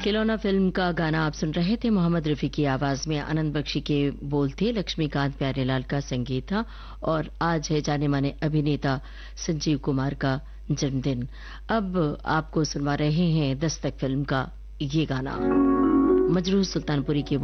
खिलौना फिल्म का गाना आप सुन रहे थे। मोहम्मद रफी की आवाज में आनंद बख्शी के बोल थे, लक्ष्मीकांत प्यारेलाल का संगीत था और आज है जाने माने अभिनेता संजीव कुमार का जन्मदिन। अब आपको सुनवा रहे हैं दस्तक फिल्म का ये गाना। मजरूह सुल्तानपुरी के